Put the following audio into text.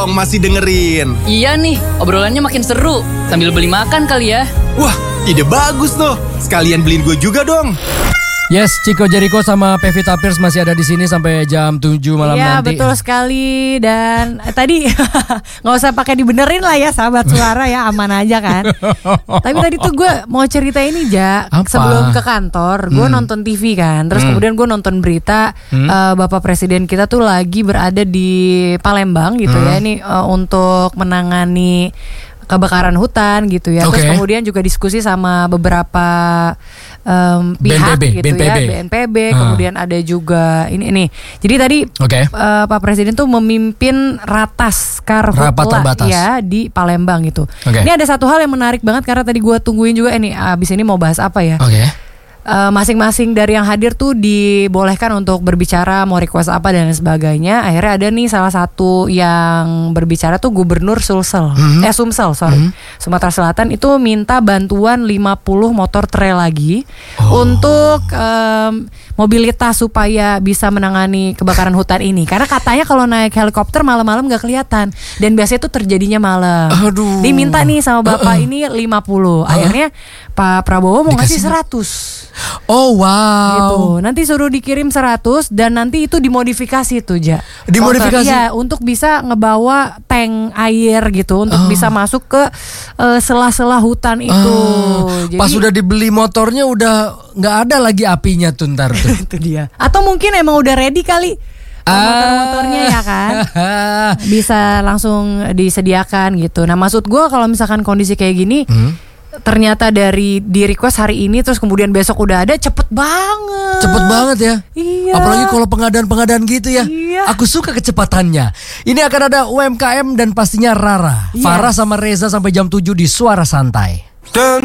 dong, masih dengerin. Iya nih, obrolannya makin seru. Sambil beli makan kali ya. Wah, ide bagus tuh. Sekalian beliin gue juga dong. Yes, Chico Jericho sama Pevita Pierce masih ada di sini sampai jam 7 malam ya, nanti. Iya betul sekali. Dan tadi nggak usah pakai dibenerin lah ya sahabat suara ya, aman aja kan. Tapi tadi tuh gue mau cerita ini Apa? sebelum ke kantor gue nonton TV kan. Terus kemudian gue nonton berita Bapak Presiden kita tuh lagi berada di Palembang gitu ya. Ini untuk menangani kebakaran hutan gitu ya. Terus kemudian juga diskusi sama beberapa pihak BNPB, gitu ya, BNPB. Kemudian ada juga ini. Jadi tadi Pak Presiden tuh memimpin ratas karhutla ya di Palembang gitu. Ini ada satu hal yang menarik banget karena tadi gue tungguin juga abis ini mau bahas apa ya. Masing-masing dari yang hadir tuh dibolehkan untuk berbicara, mau request apa dan sebagainya. Akhirnya ada nih salah satu yang berbicara tuh Gubernur Sumsel, Sumatera Selatan itu minta bantuan 50 motor trail lagi untuk mobilitas supaya bisa menangani kebakaran hutan ini. Karena katanya kalau naik helikopter malam-malam gak kelihatan dan biasanya tuh terjadinya malam. Diminta nih sama Bapak ini 50. Akhirnya Pak Prabowo mau ngasih 100. Oh wow. Gitu. Nanti suruh dikirim 100 dan nanti itu dimodifikasi tuh Dimodifikasi? Iya, untuk bisa ngebawa tank air gitu untuk bisa masuk ke sela-sela hutan itu. Jadi, pas udah dibeli motornya udah nggak ada lagi apinya tuh ntar tuh. Itu dia. Atau mungkin emang udah ready kali. Motor-motornya ya kan bisa langsung disediakan gitu. Nah maksud gue kalau misalkan kondisi kayak gini ternyata dari di request hari ini terus kemudian besok udah ada, cepet banget ya. Iya. Apalagi kalau pengadaan gitu ya. Iya. Aku suka kecepatannya. Ini akan ada UMKM dan pastinya Rara, Farah sama Reza sampai jam 7 di Suara Santai.